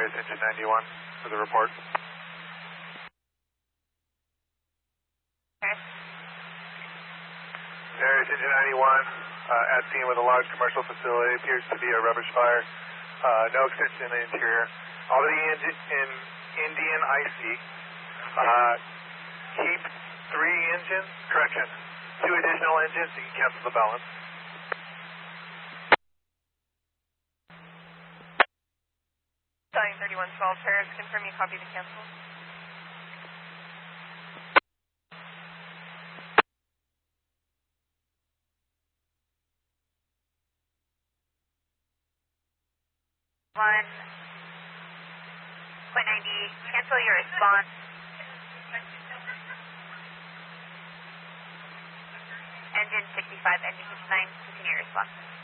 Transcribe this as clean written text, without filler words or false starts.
Paris Engine 91 for the report. Paris. Paris Engine 91 at scene with a large commercial facility. Appears to be a rubbish fire. No extension in the interior. Albany engine in Indian IC. Keep 3 engines. Correction. 2 additional engines. You can cancel the balance. Stallion 3112 Paris. Confirm you copy the cancel. Cancel your response. Engine 65, engine 59, continue your response.